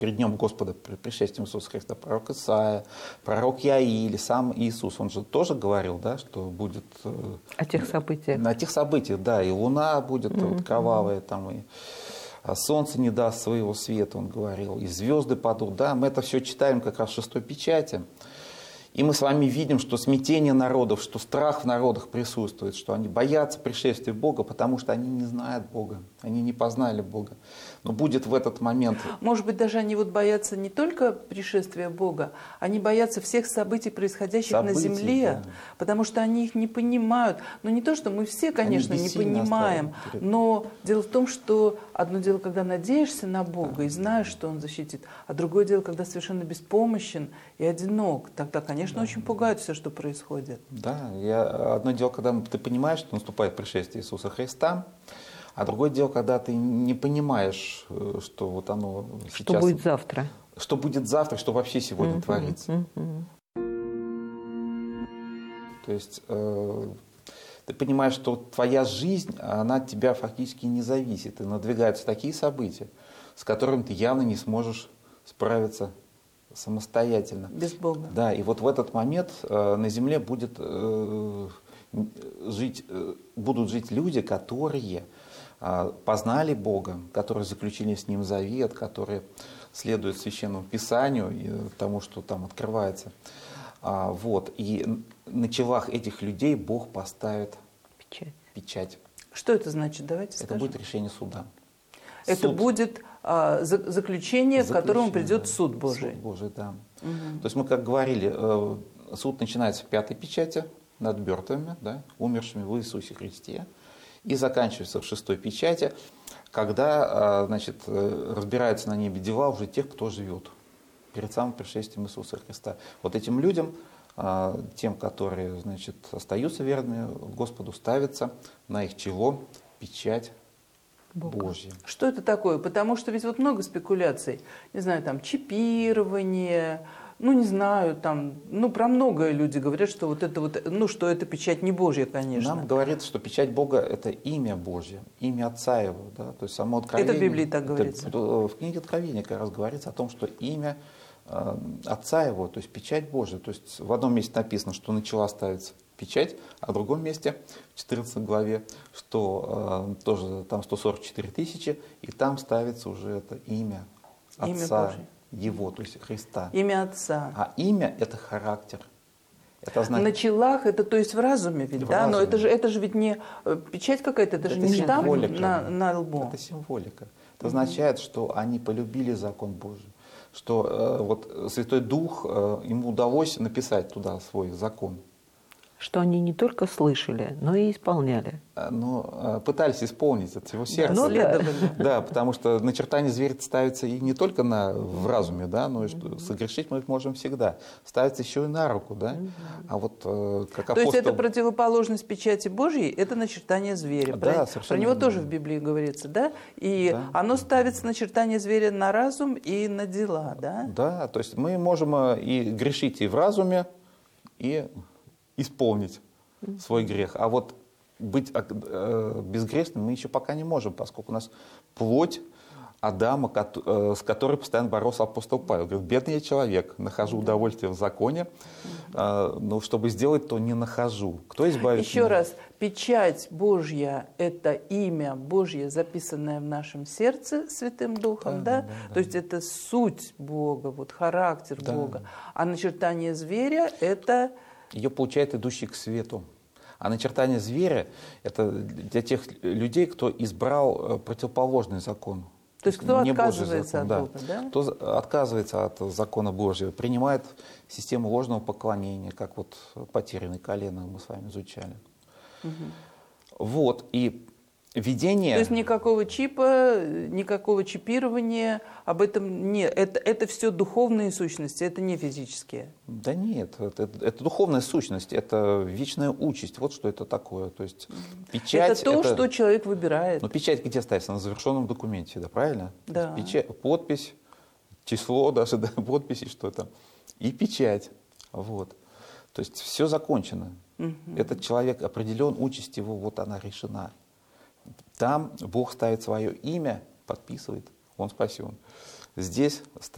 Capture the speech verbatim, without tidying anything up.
перед Днем Господа, при пришествии Иисуса Христа, пророк Исаия, пророк Иаиль, сам Иисус, он же тоже говорил, да, что будет... О тех событиях. На тех событиях, да, и луна будет mm-hmm. вот, кровавая, там, и солнце не даст своего света, он говорил, и звезды падут, да, мы это все читаем как раз в шестой печати. И мы с вами видим, что смятение народов, что страх в народах присутствует, что они боятся пришествия Бога, потому что они не знают Бога, они не познали Бога. Но будет в этот момент... Может быть, даже они вот боятся не только пришествия Бога, они боятся всех событий, происходящих событий, на земле, да. Потому что они их не понимают. Но не то, что мы все, конечно, не понимаем, перед... но дело в том, что одно дело, когда надеешься на Бога и знаешь, что Он защитит, а другое дело, когда совершенно беспомощен и одинок. Тогда, конечно, Конечно, да. очень пугает все, что происходит. Да, я, одно дело, когда ты понимаешь, что наступает пришествие Иисуса Христа, а другое дело, когда ты не понимаешь, что вот оно сейчас... Что будет завтра. Что будет завтра, что вообще сегодня uh-huh, творится. Uh-huh. То есть э, ты понимаешь, что твоя жизнь, она от тебя фактически не зависит. И надвигаются такие события, с которыми ты явно не сможешь справиться самостоятельно. Без Бога. Да, и вот в этот момент э, на земле будет, э, жить, э, будут жить люди, которые э, познали Бога, которые заключили с Ним завет, которые следуют Священному Писанию и тому, что там открывается. А, вот, и на челах этих людей Бог поставит печать. печать. Что это значит? Давайте это скажем. будет решение суда. Это суд. будет а, за, заключение, заключение, в котором придет суд Божий. Суд Божий, да. Угу. То есть мы, как говорили, э, суд начинается в пятой печати над мертвыми, да, умершими в Иисусе Христе, и заканчивается в шестой печати, когда, э, значит, э, разбираются на небе дела уже тех, кто живет перед самым пришествием Иисуса Христа. Вот этим людям, э, тем, которые, значит, остаются верными Господу, ставится на их чело печать Бога. Божья. Что это такое? Потому что ведь вот много спекуляций. Не знаю, там чипирование, ну не знаю, там, ну про многое люди говорят, что вот это вот, ну что это печать не Божья, конечно. Нам говорится, что печать Бога — это имя Божье, имя Отца Его, да, то есть само откровение. Это в Библии так говорится. Это, в книге Откровения как раз говорится о том, что имя э, Отца Его, то есть печать Божья. То есть в одном месте написано, что на чела ставится печать, а в другом месте, в четырнадцатой главе, что э, тоже там сто сорок четыре тысячи, и там ставится уже это имя Отца имя Его, то есть Христа. Имя Отца. А имя — это характер. Это значит... На челах, это то есть в разуме ведь, в да? Разуме. Но это же, это же ведь не печать какая-то, это, это же не штамп на, на лбу. Это символика. Это означает, что они полюбили закон Божий. Что э, вот Святой Дух, э, ему удалось написать туда свой закон. Что они не только слышали, но и исполняли. Ну, пытались исполнить от всего сердца. Ну, да. Да, потому что начертание зверя ставится и не только на, в разуме, да, но и что согрешить мы можем всегда. Ставится еще и на руку, да. А вот как апостол... То есть это противоположность печати Божьей, это начертание зверя. Да, про... про него тоже в Библии говорится, да? И да. Оно ставится начертание зверя на разум и на дела, да? Да, то есть мы можем и грешить и в разуме, и исполнить свой грех. А вот быть безгрешным мы еще пока не можем, поскольку у нас плоть Адама, с которой постоянно боролся апостол Павел. Говорит, бедный я человек, нахожу удовольствие в законе, но чтобы сделать, то не нахожу. Кто избавит Еще меня? Раз, печать Божья – это имя Божье, записанное в нашем сердце Святым Духом, да? Да, да, да, то есть это суть Бога, вот характер да. Бога. А начертание зверя – это… Ее получает идущий к свету. А начертание зверя – это для тех людей, кто избрал противоположный закон. То есть кто не отказывается закон, от да. Бога, да? Кто отказывается от закона Божьего, принимает систему ложного поклонения, как вот потерянное колено мы с вами изучали. Угу. Вот, и видение… То есть никакого чипа, никакого чипирования, об этом нет. Это, это все духовные сущности, это не физические. Да нет, это, это духовная сущность, это вечная участь. Вот что это такое. То есть печать… Это то, это, что человек выбирает. Но печать где ставится? На завершенном документе, да, правильно? Да. Печать, подпись, число даже, да, подписи, что там. И печать. Вот. То есть все закончено. Угу. Этот человек определен, участь его, вот она решена. Там Бог ставит свое имя, подписывает, он спасен. Здесь ставит